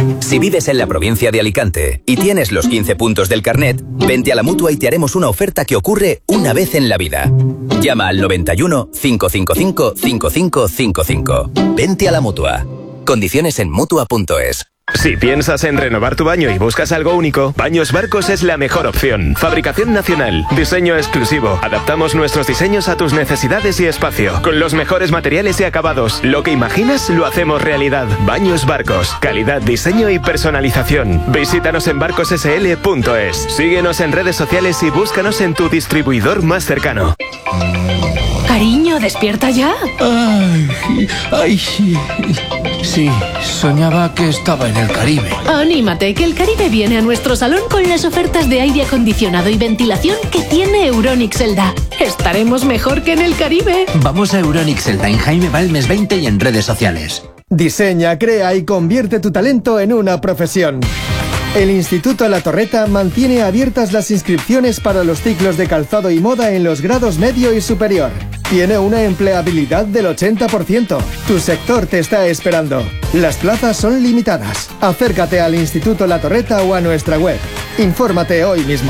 Si vives en la provincia de Alicante y tienes los 15 puntos del carnet, vente a la Mutua y te haremos una oferta que ocurre una vez en la vida. Llama al 91 555 5555. Vente a la Mutua. Condiciones en Mutua.es. Si piensas en renovar tu baño y buscas algo único, Baños Barcos es la mejor opción. Fabricación nacional, diseño exclusivo. Adaptamos nuestros diseños a tus necesidades y espacio, con los mejores materiales y acabados. Lo que imaginas lo hacemos realidad. Baños Barcos, calidad, diseño y personalización. Visítanos en barcossl.es. Síguenos en redes sociales y búscanos en tu distribuidor más cercano. Cariño, ¿despierta ya? Ay, sí. Sí, soñaba que estaba en el Caribe. Anímate, que el Caribe viene a nuestro salón con las ofertas de aire acondicionado y ventilación que tiene Euronics Elda. Estaremos mejor que en el Caribe. Vamos a Euronics Elda en Jaime Balmes 20 y en redes sociales. Diseña, crea y convierte tu talento en una profesión. El Instituto La Torreta mantiene abiertas las inscripciones para los ciclos de calzado y moda en los grados medio y superior. Tiene una empleabilidad del 80%. Tu sector te está esperando. Las plazas son limitadas. Acércate al Instituto La Torreta o a nuestra web. Infórmate hoy mismo.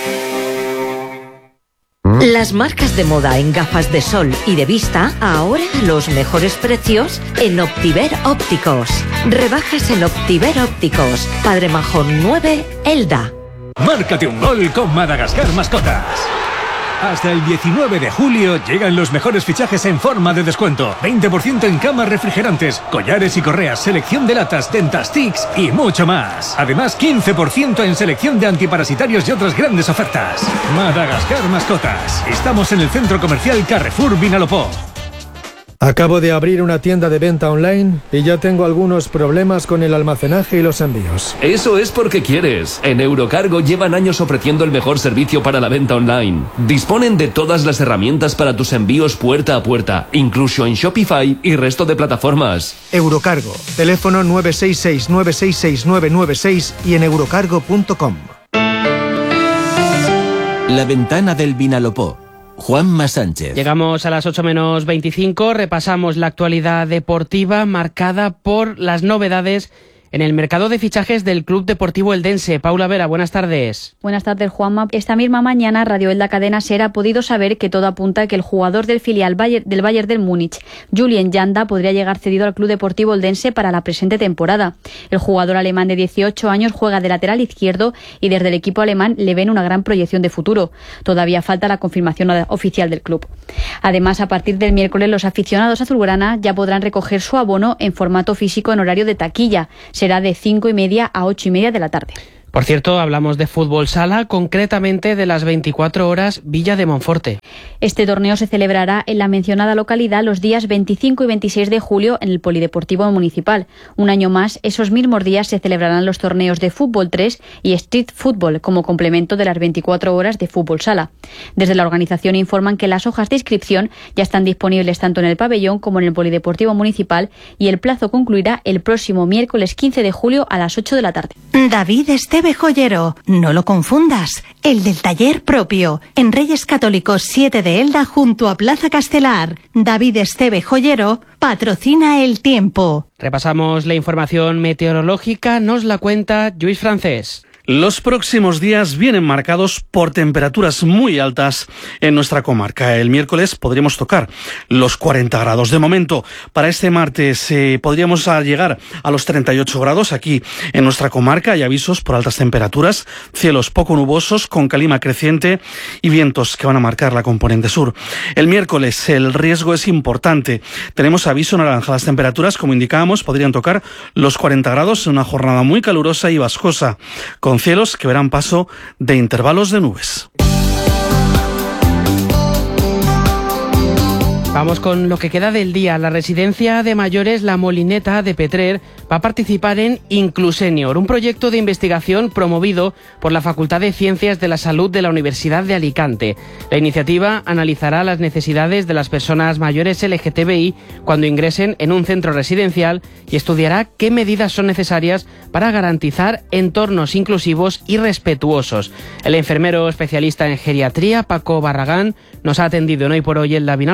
Las marcas de moda en gafas de sol y de vista, ahora a los mejores precios en Optiver Ópticos. Rebajas en Optiver Ópticos. Padre Majón 9, Elda. Márcate un gol con Madagascar Mascotas. Hasta el 19 de julio llegan los mejores fichajes en forma de descuento. 20% en camas refrigerantes, collares y correas, selección de latas, Dentastics y mucho más. Además, 15% en selección de antiparasitarios y otras grandes ofertas. Madagascar Mascotas. Estamos en el centro comercial Carrefour Vinalopó. Acabo de abrir una tienda de venta online y ya tengo algunos problemas con el almacenaje y los envíos. Eso es porque quieres. En Eurocargo llevan años ofreciendo el mejor servicio para la venta online. Disponen de todas las herramientas para tus envíos puerta a puerta, incluso en Shopify y resto de plataformas. Eurocargo, teléfono 966-966-996 y en eurocargo.com. La ventana del Vinalopó. Juanma Sánchez. Llegamos a las 8:25, repasamos la actualidad deportiva marcada por las novedades en el mercado de fichajes del Club Deportivo Eldense. Paula Vera, buenas tardes. Buenas tardes, Juanma. Esta misma mañana, Radio Elda Cadena Ser ha podido saber que todo apunta a que el jugador del filial del Bayern del Múnich, Julien Janda, podría llegar cedido al Club Deportivo Eldense para la presente temporada. El jugador alemán de 18 años juega de lateral izquierdo y desde el equipo alemán le ven una gran proyección de futuro. Todavía falta la confirmación oficial del club. Además, a partir del miércoles, los aficionados azulgrana ya podrán recoger su abono en formato físico en horario de taquilla. Será de 5:30 a 8:30 de la tarde. Por cierto, hablamos de fútbol sala, concretamente de las 24 horas Villa de Monforte. Este torneo se celebrará en la mencionada localidad los días 25 y 26 de julio en el Polideportivo Municipal. Un año más, esos mismos días se celebrarán los torneos de fútbol 3 y street fútbol como complemento de las 24 horas de fútbol sala. Desde la organización informan que las hojas de inscripción ya están disponibles tanto en el pabellón como en el Polideportivo Municipal y el plazo concluirá el próximo miércoles 15 de julio a las 8 de la tarde. David Esteve Joyero, no lo confundas, el del taller propio, en Reyes Católicos 7 de Elda junto a Plaza Castelar. David Esteve Joyero patrocina el tiempo. Repasamos la información meteorológica, nos la cuenta Lluís Francés. Los próximos días vienen marcados por temperaturas muy altas en nuestra comarca. El miércoles podríamos tocar los 40 grados. De momento, para este martes podríamos llegar a los 38 grados aquí en nuestra comarca. Hay avisos por altas temperaturas, cielos poco nubosos con calima creciente y vientos que van a marcar la componente sur. El miércoles el riesgo es importante. Tenemos aviso naranja. Las temperaturas, como indicábamos, podrían tocar los 40 grados en una jornada muy calurosa y vascosa, con cielos que verán paso de intervalos de nubes. Vamos con lo que queda del día. La residencia de mayores La Molineta de Petrer va a participar en Inclusenior, un proyecto de investigación promovido por la Facultad de Ciencias de la Salud de la Universidad de Alicante. La iniciativa analizará las necesidades de las personas mayores LGTBI cuando ingresen en un centro residencial y estudiará qué medidas son necesarias para garantizar entornos inclusivos y respetuosos. El enfermero especialista en geriatría, Paco Barragán, nos ha atendido en Hoy por Hoy en la Vinalopó y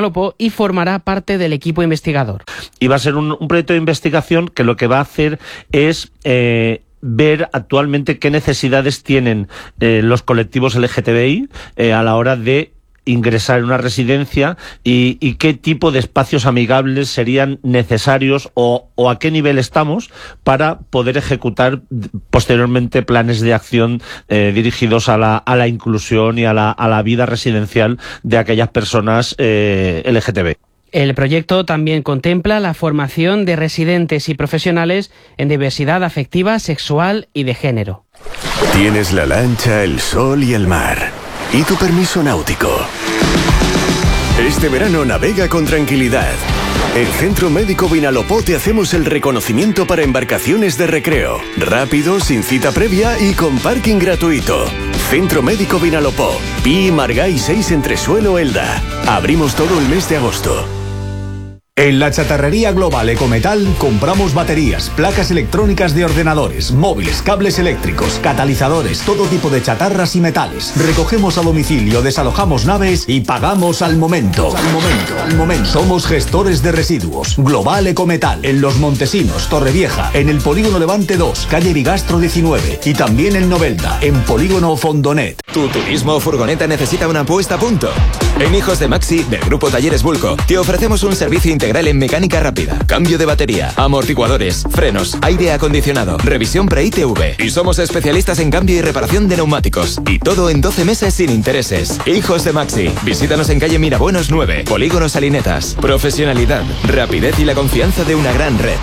y formará parte del equipo investigador. Y va a ser un proyecto de investigación que lo que va a hacer es ver actualmente qué necesidades tienen los colectivos LGTBI a la hora de ingresar en una residencia y qué tipo de espacios amigables serían necesarios o a qué nivel estamos para poder ejecutar posteriormente planes de acción dirigidos a la inclusión y a la vida residencial de aquellas personas LGTB. El proyecto también contempla la formación de residentes y profesionales en diversidad afectiva, sexual y de género. Tienes la lancha, el sol y el mar. ¿Y tu permiso náutico? Este verano navega con tranquilidad. En Centro Médico Vinalopó te hacemos el reconocimiento para embarcaciones de recreo. Rápido, sin cita previa y con parking gratuito. Centro Médico Vinalopó. Pi Margall 6 entre Suelo Elda. Abrimos todo el mes de agosto. En la chatarrería global Ecometal compramos baterías, placas electrónicas de ordenadores, móviles, cables eléctricos, catalizadores, todo tipo de chatarras y metales. Recogemos a domicilio, desalojamos naves y pagamos al momento. Al momento. Somos gestores de residuos. Global Ecometal, en Los Montesinos, Torrevieja, en el Polígono Levante 2, calle Bigastro 19 y también en Novelda, en Polígono Fondonet. Tu turismo o furgoneta necesita una puesta a punto. En Hijos de Maxi, del Grupo Talleres Bulco, te ofrecemos un servicio integral en mecánica rápida, cambio de batería, amortiguadores, frenos, aire acondicionado, revisión pre-ITV. Y somos especialistas en cambio y reparación de neumáticos. Y todo en 12 meses sin intereses. Hijos de Maxi. Visítanos en calle Mirabuenos 9, Polígono Salinetas. Profesionalidad, rapidez y la confianza de una gran red.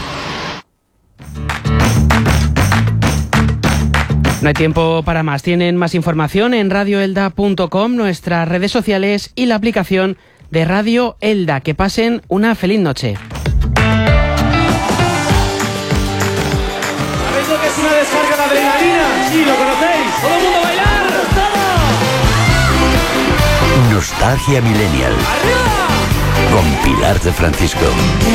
No hay tiempo para más. Tienen más información en radioelda.com, nuestras redes sociales y la aplicación de Radio Elda. Que pasen una feliz noche. ¿Sabéis lo que es una descarga de adrenalina? Sí, lo conocéis. ¡Todo el mundo a bailar! Nostalgia Millennial. Con Pilar de Francisco.